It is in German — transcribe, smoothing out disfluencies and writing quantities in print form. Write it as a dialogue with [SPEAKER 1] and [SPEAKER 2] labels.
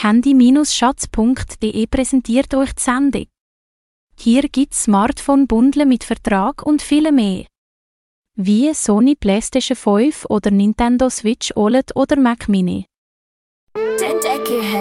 [SPEAKER 1] Handy-Schatz.de präsentiert euch die Sendung. Hier gibt's Smartphone-Bundle mit Vertrag und viel mehr. Wie Sony PlayStation 5 oder Nintendo Switch OLED oder Mac Mini.
[SPEAKER 2] Entdecke